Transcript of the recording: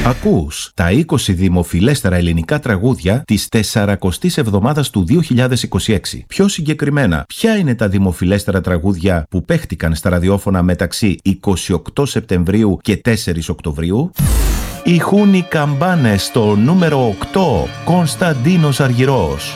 Ακούς τα 20 δημοφιλέστερα ελληνικά τραγούδια της 40ης εβδομάδας του 2026. Πιο συγκεκριμένα, ποια είναι τα δημοφιλέστερα τραγούδια που παίχτηκαν στα ραδιόφωνα μεταξύ 28 Σεπτεμβρίου και 4 Οκτωβρίου? Ηχούν οι καμπάνες στο νούμερο 8, Κωνσταντίνος Αργυρός.